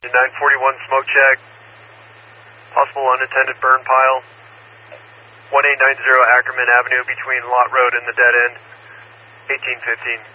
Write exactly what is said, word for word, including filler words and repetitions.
nine forty-one smoke check. Possible unattended burn pile. one eight nine zero Ackerman Avenue between Lot Road and the dead end. eighteen fifteen.